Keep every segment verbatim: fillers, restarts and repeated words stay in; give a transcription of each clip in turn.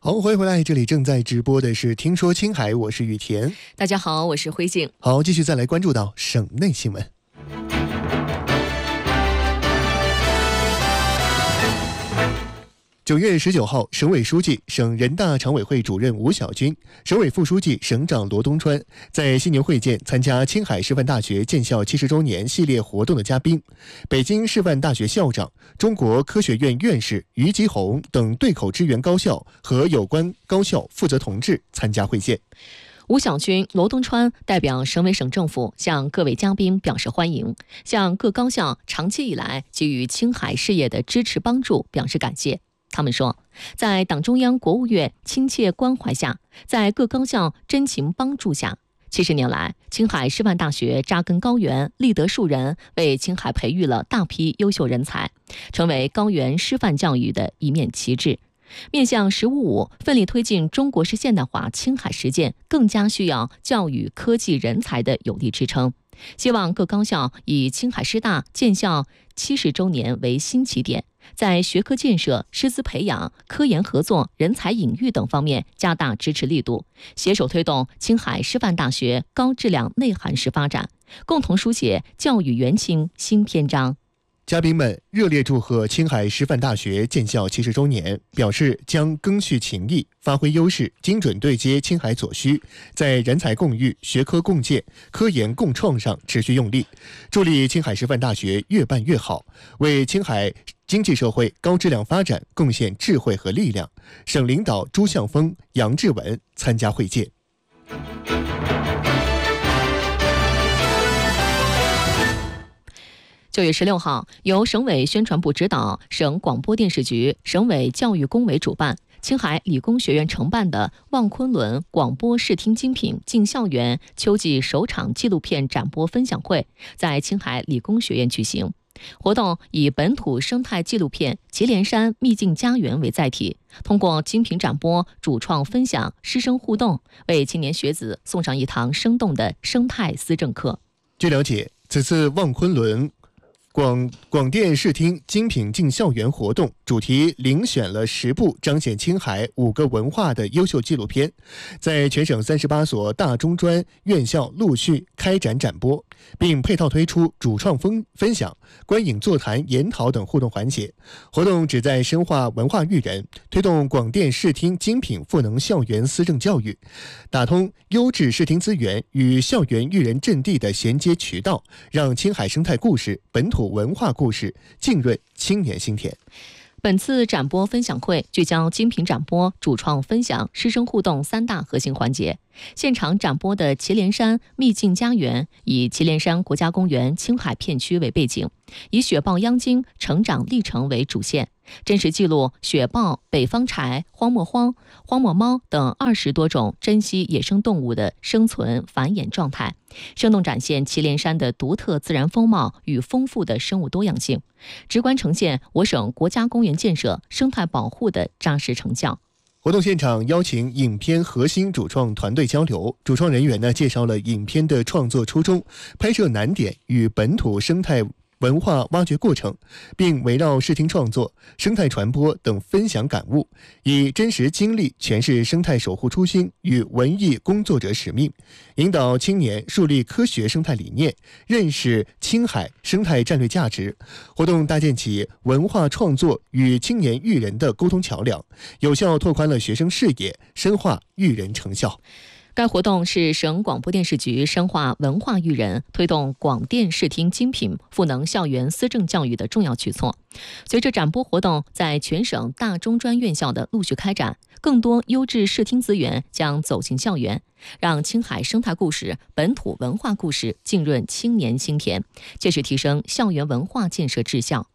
好，欢迎回来，这里正在直播的是听说青海，我是雨田。 大家好，我是辉静。 好，继续再来关注到省内新闻。九月十九号，省委书记、省人大常委会主任吴晓军，省委副书记、省长罗东川在新年会见参加青海师范大学建校七十周年系列活动的嘉宾，北京师范大学校长、中国科学院院士于吉宏等对口支援高校和有关高校负责同志参加会见。 吴晓军、罗东川代表省委省政府向各位嘉宾表示欢迎，向各高校长期以来给予青海事业的支持帮助表示感谢。他们说，在党中央、国务院亲切关怀下，在各高校真情帮助下，七十年来，青海师范大学扎根高原，立德树人，为青海培育了大批优秀人才，成为高原师范教育的一面旗帜。面向“十五五”奋力推进中国式现代化青海实践，更加需要教育科技人才的有力支撑。希望各高校以青海师大建校七十周年为新起点，在学科建设、师资培养、科研合作、人才引育等方面加大支持力度，携手推动青海师范大学高质量内涵式发展，共同书写教育元青新篇章。 嘉宾们热烈祝贺青海师范大学建校七十周年，表示将赓续情谊，发挥优势，精准对接青海所需，在人才共育、学科共建、科研共创上持续用力，助力青海师范大学越办越好，为青海经济社会高质量发展贡献智慧和力量。省领导朱向峰、杨志文参加会见。 九月十六号，由省委宣传部指导，省广播电视局、省委教育工委主办，青海理工学院承办的望昆仑广播视听精品进校园秋季首场纪录片展播分享会在青海理工学院举行。活动以本土生态纪录片《祁连山秘境家园》为载体，通过精品展播、主创分享、师生互动，为青年学子送上一堂生动的生态思政课。 据了解，此次望昆仑广广电视听精品进校园活动主题遴选了十部彰显青海五个文化的优秀纪录片，在全省三十八所大中专院校陆续开展展播，并配套推出主创分分享、观影座谈、研讨等互动环节。活动旨在深化文化育人，推动广电视听精品赋能校园思政教育，打通优质视听资源与校园育人阵地的衔接渠道，让青海生态故事、本土文化故事浸润青年心田。 本次展播分享会聚焦精品展播、主创分享、师生互动三大核心环节。现场展播的祁连山秘境家园以祁连山国家公园青海片区为背景，以雪豹央金成长历程为主线，真实记录雪豹、北方柴、荒漠荒、荒漠猫等二十多种珍稀野生动物的生存繁衍状态，生动展现祁连山的独特自然风貌与丰富的生物多样性，直观呈现我省国家公园建设、生态保护的扎实成效。 活动现场邀请影片核心主创团队交流，主创人员呢介绍了影片的创作初衷、拍摄难点与本土生态文化挖掘过程，并围绕视听创作、生态传播等分享感悟，以真实经历诠释生态守护初心与文艺工作者使命，引导青年树立科学生态理念，认识青海生态战略价值。活动搭建起文化创作与青年育人的沟通桥梁，有效拓宽了学生视野，深化育人成效。 该活动是省广播电视局深化文化育人、推动广电视听精品赋能校园思政教育的重要举措。随着展播活动在全省大中专院校的陆续开展，更多优质视听资源将走进校园，让青海生态故事、本土文化故事浸润青年心田，切实提升校园文化建设质效。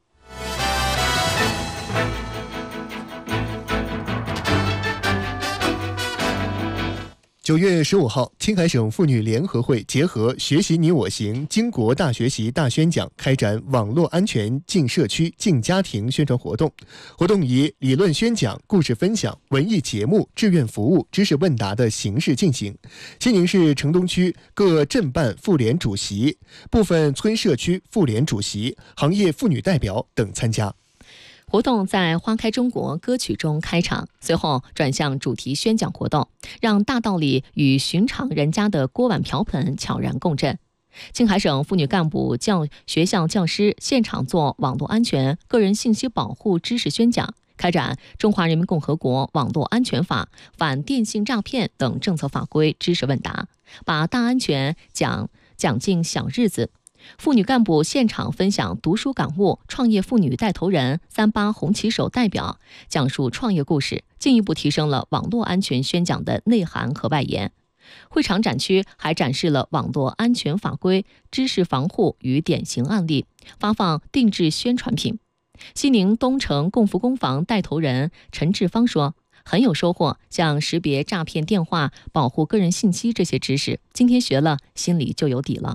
九月十五号，青海省妇女联合会结合学习你我行经国大学习大宣讲，开展网络安全进社区进家庭宣传活动。活动以理论宣讲、故事分享、文艺节目、志愿服务、知识问答的形式进行。西宁市城东区各镇办妇联主席、部分村社区妇联主席、行业妇女代表等参加。 活动在花开中国歌曲中开场，随后转向主题宣讲活动，让大道理与寻常人家的锅碗瓢盆悄然共振。青海省妇女干部教学校教师现场做网络安全、个人信息保护知识宣讲，开展《中华人民共和国网络安全法》、反电信诈骗等政策法规知识问答，把大安全讲讲进小日子。妇女干部现场分享读书感悟，创业妇女带头人、三八红旗手代表讲述创业故事，进一步提升了网络安全宣讲的内涵和外延。会场展区还展示了网络安全法规、知识防护与典型案例，发放定制宣传品。西宁东城共福工房带头人陈志芳说，很有收获，像识别诈骗电话、保护个人信息这些知识，今天学了，心里就有底了。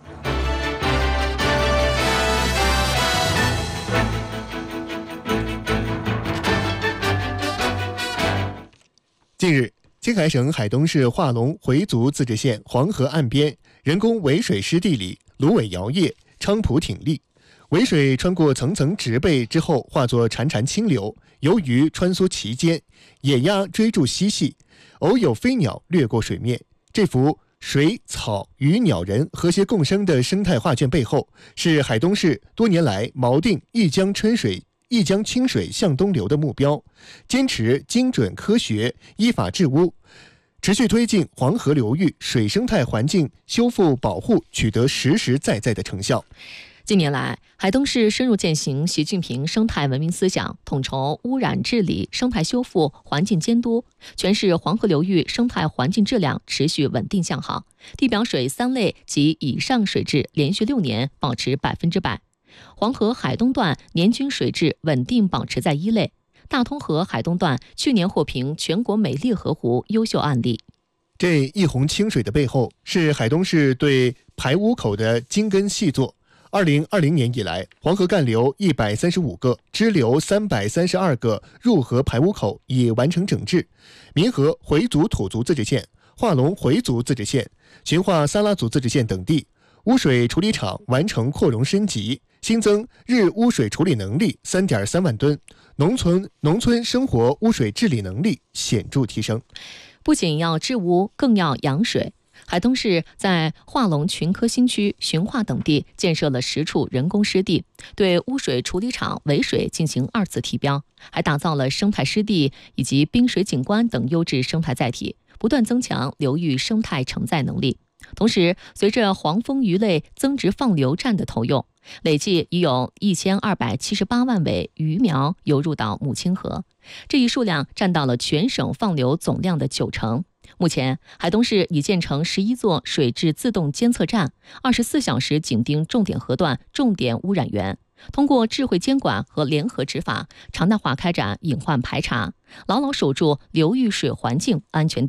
近日，青海省海东市化龙回族自治县黄河岸边人工围水湿地里，芦苇摇曳，菖蒲挺立。围水穿过层层植被之后，化作潺潺清流，游鱼穿梭其间，野鸭追逐嬉戏，偶有飞鸟掠过水面。这幅水草鱼鸟人和谐共生的生态画卷背后，是海东市多年来锚定一江春水一江清水向东流的目标，坚持精准科学、依法治污，持续推进黄河流域水生态环境修复保护取得实实在在的成效。 近年来，海东市深入践行习近平生态文明思想，统筹污染治理、生态修复、环境监督，全市黄河流域生态环境质量持续稳定向好，地表水三类及以上水质连续六年保持百分之百。黄河海东段年均水质稳定保持在一类，大通河海东段去年获评全国美丽河湖优秀案例。 这一泓清水的背后，是海东市对排污口的精耕细作。二零二零年以来，黄河干流一百三十五个，支流三百三十二个入河排污口已完成整治。民河回族土族自治县、化龙回族自治县、循化撒拉族自治县等地污水处理厂完成扩容升级，新增日污水处理能力 三点三万吨，农村农村生活污水治理能力显著提升。 不仅要治污，更要养水。海东市在化龙群科新区、循化等地建设了十处人工湿地，对污水处理厂围水进行二次提标，还打造了生态湿地以及滨水景观等优质生态载体，不断增强流域生态承载能力。同时，随着黄蜂鱼类增殖放流站的投用，累计已有一千二百七十八万尾鱼苗游入到母亲河，这一数量占到了全省放流总量的九成。目前，海东市已建成十一座水质自动监测站，二十四小时紧盯重点河段、重点污染源，通过智慧监管和联合执法，常态化开展隐患排查，牢牢守住流域水环境安全